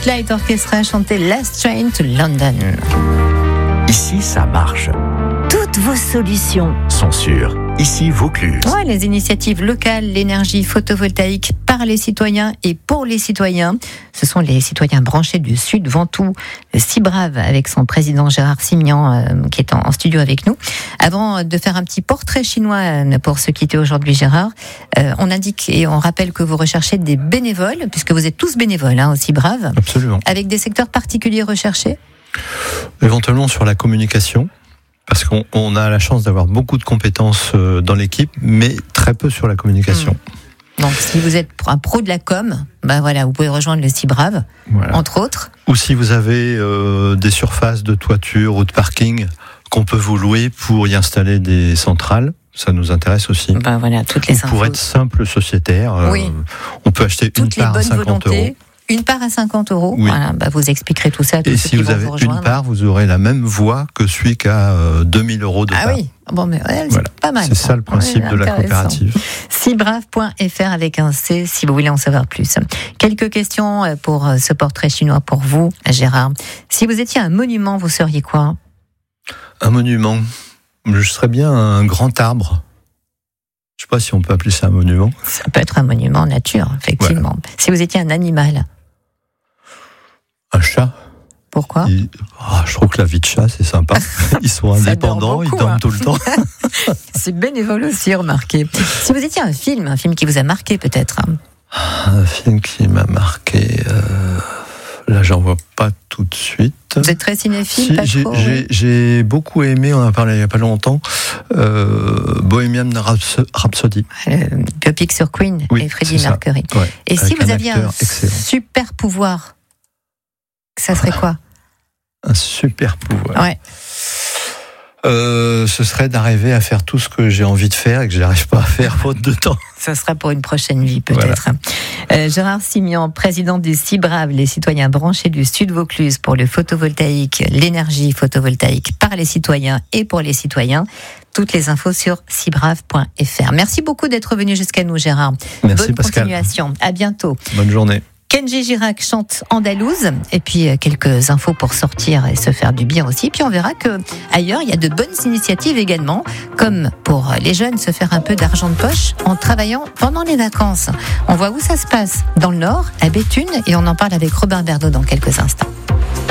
Light Orchestra chantait Last Train to London. Ici, ça marche. Toutes vos solutions Sont sûres. Ici, Vaucluse. Ouais, les initiatives locales, l'énergie photovoltaïque par les citoyens et pour les citoyens. Ce sont les citoyens branchés du Sud Ventoux, le Cibrave, avec son président Gérard Simian, qui est en studio avec nous. Avant de faire un petit portrait chinois pour se quitter aujourd'hui, Gérard, on indique et on rappelle que vous recherchez des bénévoles, puisque vous êtes tous bénévoles au Cibrave. Absolument. Avec des secteurs particuliers recherchés. Éventuellement sur la communication, parce qu'on a la chance d'avoir beaucoup de compétences dans l'équipe, mais très peu sur la communication. Donc, si vous êtes un pro de la com, ben voilà, vous pouvez rejoindre le Cibrave, Voilà. entre autres. Ou si vous avez des surfaces de toiture ou de parking qu'on peut vous louer pour y installer des centrales, ça nous intéresse aussi. Ben voilà, toutes les Ou pour infos. être simple sociétaire, Oui. on peut acheter Toutes une les part à bonnes 50 volontés. €. Une part à 50 €. Oui. Voilà, bah vous expliquerez tout ça à tous Et ceux si qui vous vont avez vous rejoindre. une part, vous aurez la même voix que celui qui a 2000 € de part. Ah oui, bon, mais ouais, c'est Voilà. pas mal. C'est ça le principe Ouais, de la intéressant. coopérative. Cibrave.fr avec un C si vous voulez en savoir plus. Quelques questions pour ce portrait chinois pour vous, Gérard. Si vous étiez un monument, vous seriez quoi? Un monument. Je serais bien un grand arbre. Je ne sais pas si on peut appeler ça un monument. Ça peut être un monument nature, effectivement. Si vous étiez un animal, Un chat. pourquoi? Je trouve que la vie de chat, c'est sympa. Ils sont Ça indépendants, dort ils beaucoup, dorment hein. tout le temps. C'est bénévole aussi, remarquez. Si vous étiez un film qui vous a marqué peut-être. Un film qui m'a marqué. Là, j'en vois pas tout de suite. Vous êtes très cinéphile, Si, pas trop, oui. j'ai beaucoup aimé, on en a parlé il n'y a pas longtemps, Bohemian Rhapsody. Le biopic sur Queen Oui, et Freddie c'est ça. Mercury. Ouais, Et si avec vous un aviez un acteur excellent. super pouvoir, ça serait quoi? Un super pouvoir. Ouais. Ce serait d'arriver à faire tout ce que j'ai envie de faire et que je n'arrive pas à faire faute de temps. Ça sera pour une prochaine vie, peut-être. Gérard Simian, président du Cibrave, les citoyens branchés du Sud Vaucluse pour le photovoltaïque, l'énergie photovoltaïque par les citoyens et pour les citoyens. Toutes les infos sur cibrave.fr. Merci beaucoup d'être venu jusqu'à nous, Gérard. Merci, Bonne Pascal. continuation. À bientôt. Bonne journée. Kenji Girac chante Andalouse, et puis quelques infos pour sortir et se faire du bien aussi. Puis on verra que ailleurs il y a de bonnes initiatives également, comme pour les jeunes se faire un peu d'argent de poche en travaillant pendant les vacances. On voit où ça se passe dans le Nord, à Béthune, et on en parle avec Robin Bernot dans quelques instants.